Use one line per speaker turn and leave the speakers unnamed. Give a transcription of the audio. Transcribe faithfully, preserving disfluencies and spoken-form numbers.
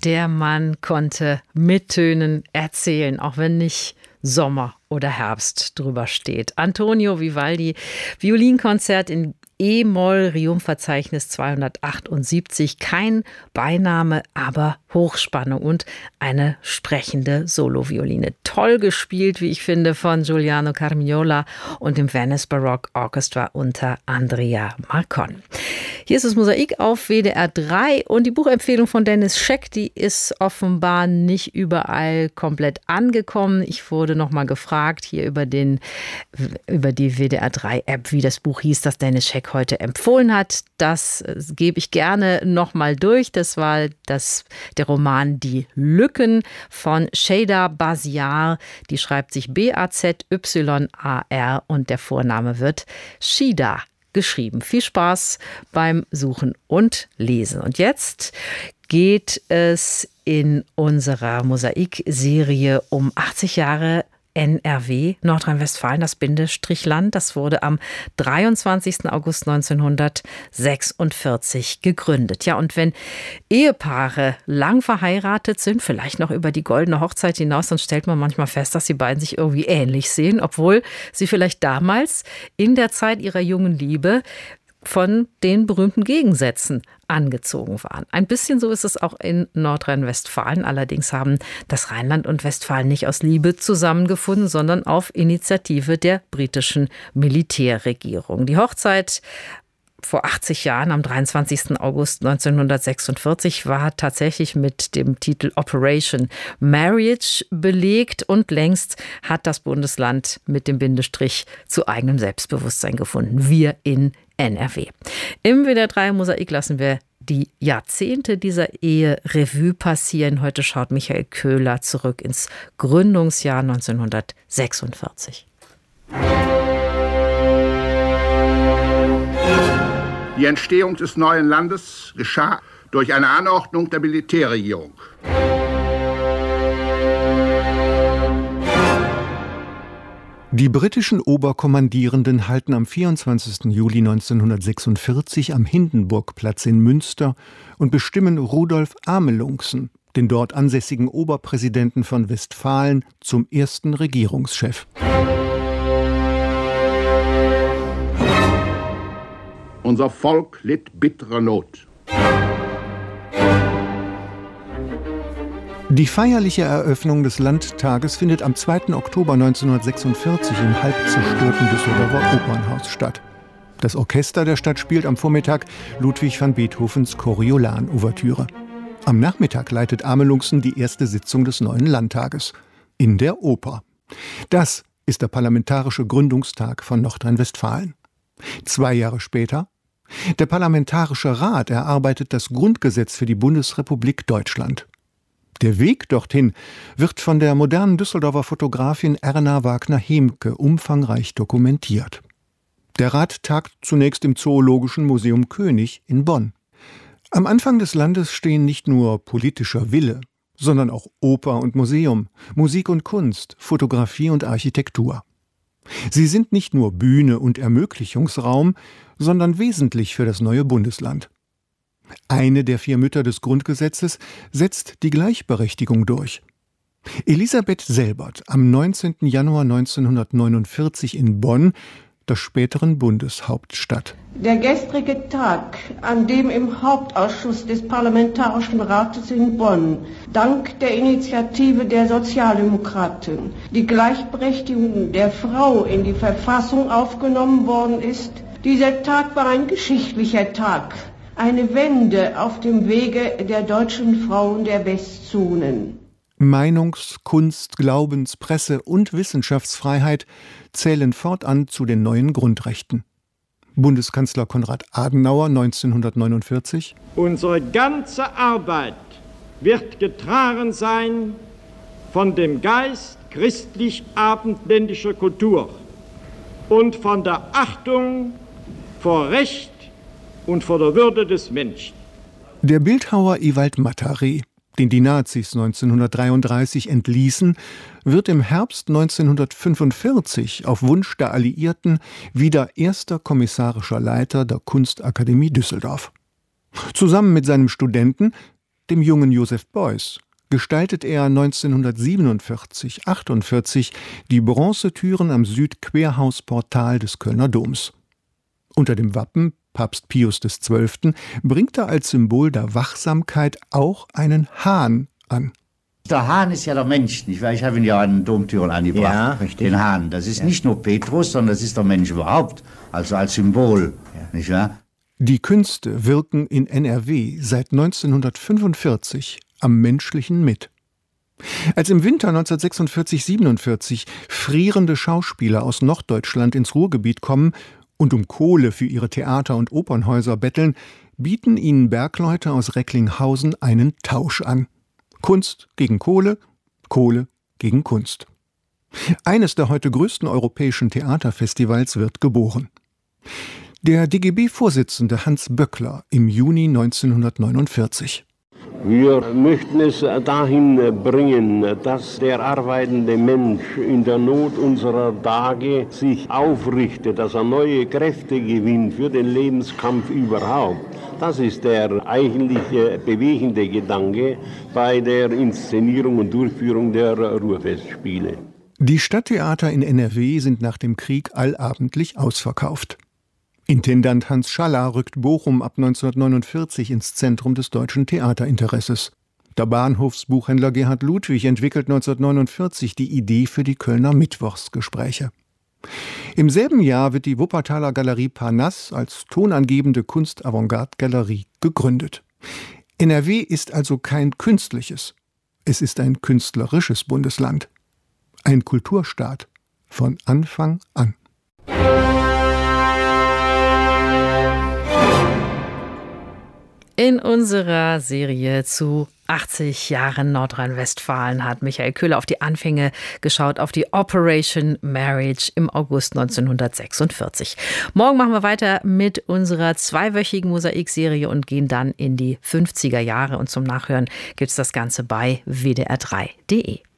Der Mann konnte mit Tönen erzählen, auch wenn nicht Sommer oder Herbst drüber steht. Antonio Vivaldi, Violinkonzert in E-Moll, Rium-Verzeichnis zweihundertachtundsiebzig. Kein Beiname, aber Hochspannung und eine sprechende Solovioline. Toll gespielt, wie ich finde, von Giuliano Carmignola und dem Venice Baroque Orchestra unter Andrea Marcon. Hier ist das Mosaik auf W D R drei und die Buchempfehlung von Dennis Scheck, die ist offenbar nicht überall komplett angekommen. Ich wurde noch mal gefragt hier über, den, über die W D R drei App, wie das Buch hieß, das Dennis Scheck heute empfohlen hat. Das gebe ich gerne noch mal durch. Das war das, der Roman Die Lücken von Shada Baziar. Die schreibt sich B A Z Y A R und der Vorname wird Shida geschrieben. Viel Spaß beim Suchen und Lesen. Und jetzt geht es in unserer Mosaik-Serie um achtzig Jahre N R W, Nordrhein-Westfalen, das Bindestrichland. Das wurde am dreiundzwanzigsten August neunzehnhundertsechsundvierzig gegründet. Ja, und wenn Ehepaare lang verheiratet sind, vielleicht noch über die goldene Hochzeit hinaus, dann stellt man manchmal fest, dass die beiden sich irgendwie ähnlich sehen, obwohl sie vielleicht damals in der Zeit ihrer jungen Liebe von den berühmten Gegensätzen angezogen waren. Ein bisschen so ist es auch in Nordrhein-Westfalen. Allerdings haben das Rheinland und Westfalen nicht aus Liebe zusammengefunden, sondern auf Initiative der britischen Militärregierung. Die Hochzeit vor achtzig Jahren, am dreiundzwanzigsten August neunzehnhundertsechsundvierzig, war tatsächlich mit dem Titel Operation Marriage belegt und längst hat das Bundesland mit dem Bindestrich zu eigenem Selbstbewusstsein gefunden. Wir in N R W. Im W D R drei Mosaik lassen wir die Jahrzehnte dieser Ehe Revue passieren. Heute schaut Michael Köhler zurück ins Gründungsjahr neunzehnhundertsechsundvierzig.
Die Entstehung des neuen Landes geschah durch eine Anordnung der Militärregierung.
Die britischen Oberkommandierenden halten am vierundzwanzigsten Juli neunzehnhundertsechsundvierzig am Hindenburgplatz in Münster und bestimmen Rudolf Amelungsen, den dort ansässigen Oberpräsidenten von Westfalen, zum ersten Regierungschef.
Unser Volk litt bittere Not.
Die feierliche Eröffnung des Landtages findet am zweiten Oktober neunzehnhundertsechsundvierzig im halb zerstörten Düsseldorfer Opernhaus statt. Das Orchester der Stadt spielt am Vormittag Ludwig van Beethovens Coriolan-Ouvertüre. Am Nachmittag leitet Amelungsen die erste Sitzung des neuen Landtages in der Oper. Das ist der parlamentarische Gründungstag von Nordrhein-Westfalen. Zwei Jahre später: der Parlamentarische Rat erarbeitet das Grundgesetz für die Bundesrepublik Deutschland. Der Weg dorthin wird von der modernen Düsseldorfer Fotografin Erna Wagner-Hemke umfangreich dokumentiert. Der Rat tagt zunächst im Zoologischen Museum König in Bonn. Am Anfang des Landes stehen nicht nur politischer Wille, sondern auch Oper und Museum, Musik und Kunst, Fotografie und Architektur. Sie sind nicht nur Bühne und Ermöglichungsraum, sondern wesentlich für das neue Bundesland. Eine der vier Mütter des Grundgesetzes setzt die Gleichberechtigung durch. Elisabeth Selbert am neunzehnten Januar neunzehnhundertneunundvierzig in Bonn, der späteren Bundeshauptstadt.
Der gestrige Tag, an dem im Hauptausschuss des Parlamentarischen Rates in Bonn dank der Initiative der Sozialdemokraten die Gleichberechtigung der Frau in die Verfassung aufgenommen worden ist, dieser Tag war ein geschichtlicher Tag. Eine Wende auf dem Wege der deutschen Frauen der Westzonen.
Meinungs-, Kunst-, Glaubens-, Presse- und Wissenschaftsfreiheit zählen fortan zu den neuen Grundrechten. Bundeskanzler Konrad Adenauer neunzehnhundertneunundvierzig:
Unsere ganze Arbeit wird getragen sein von dem Geist christlich-abendländischer Kultur und von der Achtung vor Recht und vor der Würde des Menschen.
Der Bildhauer Ewald Mataré, den die Nazis neunzehnhundertdreiunddreißig entließen, wird im Herbst neunzehnhundertfünfundvierzig auf Wunsch der Alliierten wieder erster kommissarischer Leiter der Kunstakademie Düsseldorf. Zusammen mit seinem Studenten, dem jungen Joseph Beuys, gestaltet er neunzehnhundertsiebenundvierzig achtundvierzig die Bronzetüren am Südquerhausportal des Kölner Doms. Unter dem Wappen Papst Pius der Zwölfte bringt er als Symbol der Wachsamkeit auch einen Hahn an.
Der Hahn ist ja der Mensch, nicht wahr? Ich habe ihn ja an den Domtüren angebracht,
ja, richtig.
Den Hahn. Das ist
ja.
nicht nur Petrus, sondern das ist der Mensch überhaupt, also als Symbol, ja. nicht wahr?
Die Künste wirken in N R W seit neunzehnhundertfünfundvierzig am Menschlichen mit. Als im Winter neunzehnhundertsechsundvierzig siebenundvierzig frierende Schauspieler aus Norddeutschland ins Ruhrgebiet kommen und um Kohle für ihre Theater- und Opernhäuser betteln, bieten ihnen Bergleute aus Recklinghausen einen Tausch an. Kunst gegen Kohle, Kohle gegen Kunst. Eines der heute größten europäischen Theaterfestivals wird geboren. Der D G B-Vorsitzende Hans Böckler im Juni neunzehnhundertneunundvierzig.
Wir möchten es dahin bringen, dass der arbeitende Mensch in der Not unserer Tage sich aufrichtet, dass er neue Kräfte gewinnt für den Lebenskampf überhaupt. Das ist der eigentlich bewegende Gedanke bei der Inszenierung und Durchführung der Ruhrfestspiele.
Die Stadttheater in N R W sind nach dem Krieg allabendlich ausverkauft. Intendant Hans Schaller rückt Bochum ab neunzehnhundertneunundvierzig ins Zentrum des deutschen Theaterinteresses. Der Bahnhofsbuchhändler Gerhard Ludwig entwickelt neunzehnhundertneunundvierzig die Idee für die Kölner Mittwochsgespräche. Im selben Jahr wird die Wuppertaler Galerie Parnasse als tonangebende Kunst-Avantgarde-Galerie gegründet. N R W ist also kein künstliches, es ist ein künstlerisches Bundesland. Ein Kulturstaat von Anfang an.
In unserer Serie zu achtzig Jahren Nordrhein-Westfalen hat Michael Köhler auf die Anfänge geschaut, auf die Operation Marriage im August neunzehnhundertsechsundvierzig. Morgen machen wir weiter mit unserer zweiwöchigen Mosaikserie und gehen dann in die fünfziger Jahre. Und zum Nachhören gibt es das Ganze bei w d r drei punkt d e.